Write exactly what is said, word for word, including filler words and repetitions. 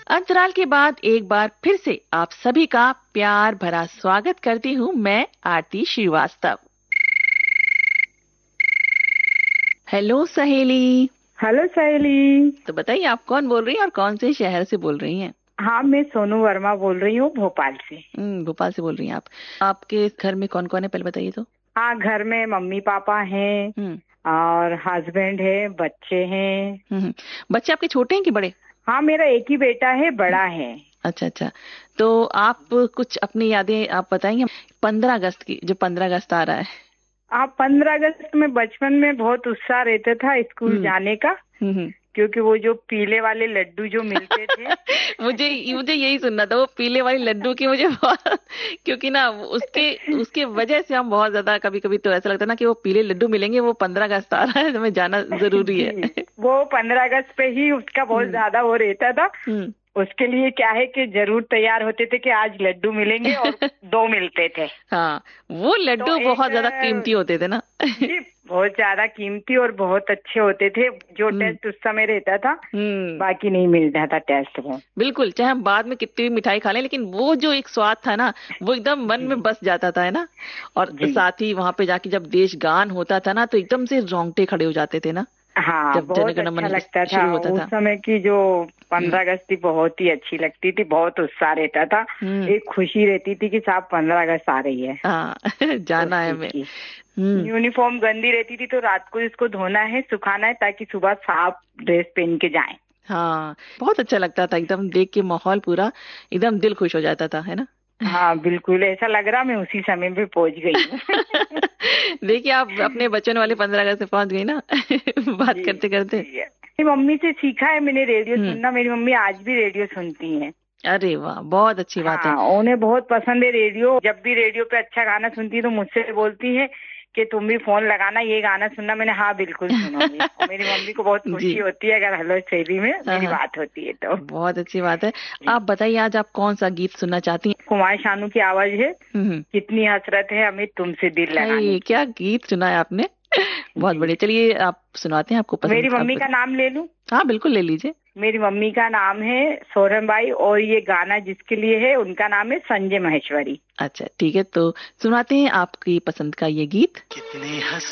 अंतराल के बाद एक बार फिर से आप सभी का प्यार भरा स्वागत करती हूँ मैं आरती श्रीवास्तव। हेलो सहेली। हेलो सहेली। तो बताइए आप कौन बोल रही हैं और कौन से शहर से बोल रही हैं? हाँ, मैं सोनू वर्मा बोल रही हूँ भोपाल से। हम्म भोपाल से बोल रही हैं आप। आपके घर में कौन कौन है पहले बताइए तो। हाँ, घर में मम्मी पापा हैं हम्म और हस्बैंड है, बच्चे हैं। हम्म बच्चे आपके छोटे हैं कि बड़े? हाँ, मेरा एक ही बेटा है, बड़ा है। अच्छा अच्छा। तो आप कुछ अपनी यादें आप बताएंगे पंद्रह अगस्त की, जो पंद्रह अगस्त आ रहा है। आप पंद्रह अगस्त में बचपन में बहुत उत्साह रहता था स्कूल हम्म जाने का, हम्म क्योंकि वो जो पीले वाले लड्डू जो मिलते थे। मुझे मुझे यही सुनना था वो पीले वाले लड्डू की मुझे बहुत क्योंकि ना उसके उसके वजह से हम बहुत ज्यादा कभी कभी तो ऐसा लगता है ना कि वो पीले लड्डू मिलेंगे, वो पंद्रह अगस्त आ रहा है तो हमें जाना जरूरी है। जी, वो पंद्रह अगस्त पे ही उसका बहुत हम्म ज्यादा वो रहता था। हम्म उसके लिए क्या है कि जरूर तैयार होते थे कि आज लड्डू मिलेंगे, और दो मिलते थे। हाँ, वो तो लड्डू एक बहुत ज्यादा कीमती होते थे ना। जी, बहुत ज्यादा कीमती और बहुत अच्छे होते थे। जो हम्म टेस्ट उस समय रहता था, हम्म बाकी नहीं मिलता था टेस्ट वो। बिल्कुल, चाहे हम बाद में कितनी भी मिठाई खा लें लेकिन वो जो एक स्वाद था ना वो एकदम मन में जी बस जाता था, है ना। और जी। साथ ही वहां पे जाके जब देश गान होता था ना तो एकदम से रोंगटे खड़े हो जाते थे ना, हाँ, जब बहुत जनगण अच्छा मन लगता था शुरू होता उस था। समय की जो हम्म पंद्रह अगस्त थी, बहुत ही अच्छी लगती थी। बहुत उत्साह रहता था, हम्म एक खुशी रहती थी कि साहब पंद्रह अगस्त आ रही है हाँ उस जाना है चीज हमें। की। हम्म यूनिफॉर्म गंदी रहती थी तो रात को इसको धोना है, सुखाना है, ताकि सुबह साफ ड्रेस पहन के जाएं। हाँ, बहुत अच्छा लगता था, एकदम देख के माहौल पूरा एकदम दिल खुश हो जाता था, है ना। हाँ बिल्कुल, ऐसा लग रहा मैं उसी समय पे पहुंच गई हूँ। देखिए आप अपने बचपन वाले पंद्रह अगस्त से पहुंच गई ना बात जी करते करते। जी। मेरी मम्मी से सीखा है मैंने रेडियो हम्म सुनना। मेरी मम्मी आज भी रेडियो सुनती हैं। अरे वाह, बहुत अच्छी बात है। हाँ, उन्हें बहुत पसंद है रेडियो। जब भी रेडियो पे अच्छा गाना सुनती है तो मुझसे बोलती है कि तुम भी फोन लगाना, ये गाना सुनना। मैंने हाँ बिल्कुल सुनूंगी। और मेरी मम्मी को बहुत खुशी जी होती है अगर हेलो शैली में हाँ मेरी हाँ, बात होती है तो। बहुत अच्छी बात है। जी। आप बताइए आज आप कौन सा गीत सुनना चाहती हैं? कुमार शानू की आवाज है, हम्म कितनी हसरत है हमें तुमसे दिल लगाने हाय, की। क्या गीत सुना है आपने। बहुत जी। बढ़िया, चलिए आप सुनाते हैं, आपको मेरी पसंद आप मम्मी का पसंद। नाम ले लूं? हाँ बिल्कुल ले लीजिए। मेरी मम्मी का नाम है सोरमबाई, और ये गाना जिसके लिए है उनका नाम है संजय महेश्वरी। अच्छा ठीक है, तो सुनाते हैं आपकी पसंद का ये गीत। कितनी हंस